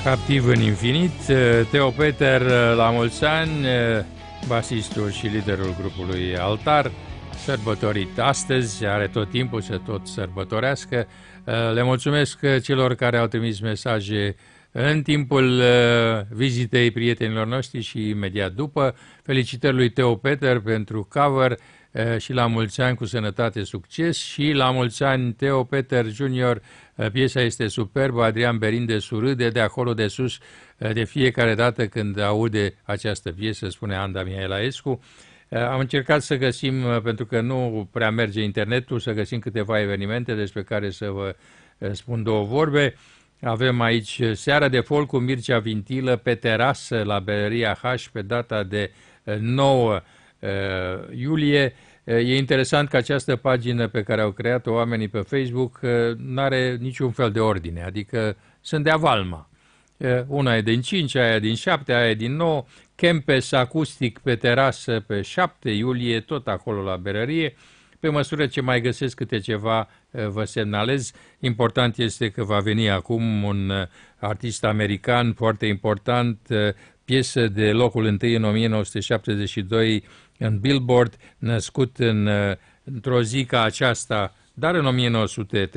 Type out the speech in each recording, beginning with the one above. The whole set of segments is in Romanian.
Captiv în infinit, Theo Peter, la mulți ani, basistul și liderul grupului Altar, sărbătorit astăzi, are tot timpul să tot sărbătorească. Le mulțumesc celor care au trimis mesaje în timpul vizitei prietenilor noștri și imediat după. Felicitări lui Theo Peter pentru cover și la mulți ani cu sănătate, succes și la mulți ani Theo Peter Junior. Piesa este superbă, Adrian Berinde surâde de acolo de sus de fiecare dată când aude această piesă, spune Anda Mihaelaescu. Am încercat să găsim, pentru că nu prea merge internetul, să găsim câteva evenimente despre care să vă spun două vorbe. Avem aici Seara de Folk cu Mircea Vintilă pe terasă la Berăria H pe data de 9 iulie. E interesant că această pagină pe care au creat-o oamenii pe Facebook n-are niciun fel de ordine, adică sunt de avalma. Una e din 5, aia din 7, aia din 9, campus acustic pe terasă pe 7 iulie, tot acolo la Berărie. Pe măsură ce mai găsesc câte ceva, vă semnalez. Important este că va veni acum un artist american foarte important, piesă de locul întâi în 1972 în Billboard, născut într-o zi ca aceasta, dar în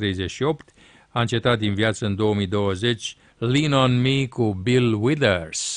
1938, a încetat din viață în 2020, Lean on Me cu Bill Withers.